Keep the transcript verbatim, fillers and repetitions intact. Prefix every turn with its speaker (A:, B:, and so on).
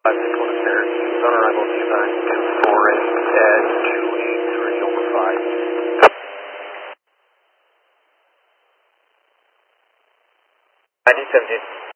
A: Dakota Center, on arrival design two four eight at two eight three over five.
B: ninety seventy.